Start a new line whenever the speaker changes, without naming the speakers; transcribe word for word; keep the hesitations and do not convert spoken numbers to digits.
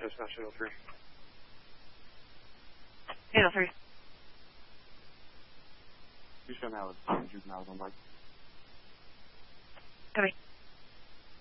Dispatch eight oh three.
eight oh three.
You should now. It's juveniles on bike.
Copy.